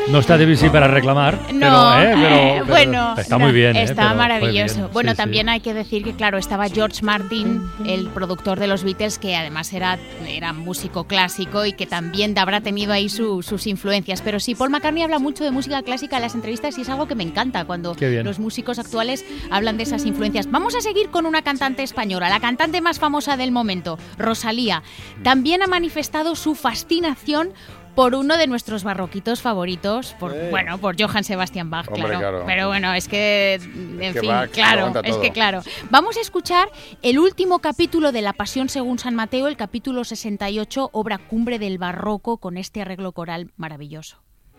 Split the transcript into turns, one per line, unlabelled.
No está Debussy para reclamar,
No,
pero
bueno,
está muy bien.
Está
pero
maravilloso.
bien.
Bueno,
Sí,
también
sí.
hay que decir que, claro, estaba George Martin, el productor de los Beatles, que además era músico clásico y que también habrá tenido ahí sus influencias. Pero sí, Paul McCartney habla mucho de música clásica en las entrevistas y es algo que me encanta cuando los músicos actuales hablan de esas influencias. Vamos a seguir con una cantante española, la cantante más famosa del momento, Rosalía. También ha manifestado su fascinación por uno de nuestros barroquitos favoritos, por Johann Sebastian Bach, claro. Pero bueno, es que, en fin,
Bach,
claro, es que claro. Vamos a escuchar el último capítulo de La Pasión según San Mateo, el capítulo 68, obra cumbre del barroco, con este arreglo coral maravilloso.